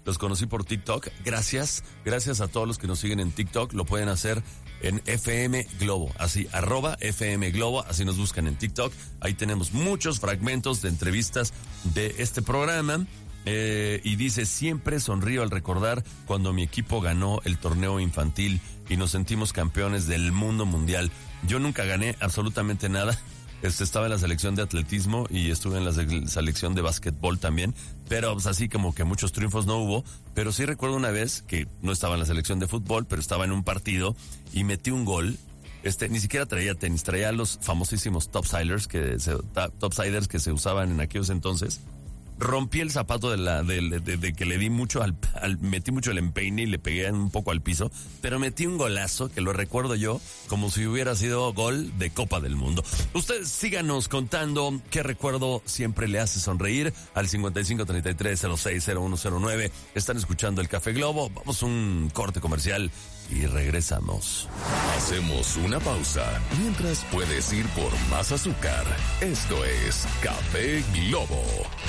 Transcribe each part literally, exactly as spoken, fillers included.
los conocí por TikTok. Gracias, gracias a todos los que nos siguen en TikTok. Lo pueden hacer en F M Globo, así, arroba F M Globo, así nos buscan en TikTok. Ahí tenemos muchos fragmentos de entrevistas de este programa. Eh, y dice, siempre sonrío al recordar cuando mi equipo ganó el torneo infantil y nos sentimos campeones del mundo mundial. Yo nunca gané absolutamente nada. Este, estaba en la selección de atletismo y estuve en la se- selección de básquetbol también, pero pues, así como que muchos triunfos no hubo. Pero sí recuerdo una vez que no estaba en la selección de fútbol, pero estaba en un partido y metí un gol. Este, ni siquiera traía tenis, traía los famosísimos topsiders que se, ta- topsiders que se usaban en aquellos entonces. Rompí el zapato de la de, de, de que le di mucho al, al metí mucho el empeine y le pegué un poco al piso, pero metí un golazo que lo recuerdo yo como si hubiera sido gol de Copa del Mundo. Ustedes síganos contando qué recuerdo siempre le hace sonreír al cincuenta y cinco treinta y tres cero seis cero uno cero nueve. Están escuchando el Café Globo. Vamos a un corte comercial y regresamos. Hacemos una pausa mientras puedes ir por más azúcar. Esto es Café Globo.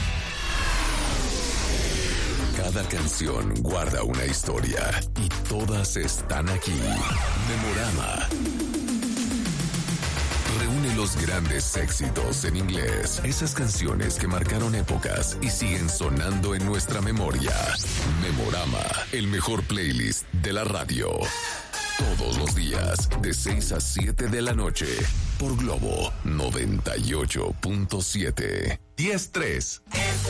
Cada canción guarda una historia y todas están aquí. Memorama. Reúne los grandes éxitos en inglés, esas canciones que marcaron épocas y siguen sonando en nuestra memoria. Memorama, el mejor playlist de la radio. Todos los días, de seis a siete de la noche, por Globo noventa y ocho punto siete. diez tres.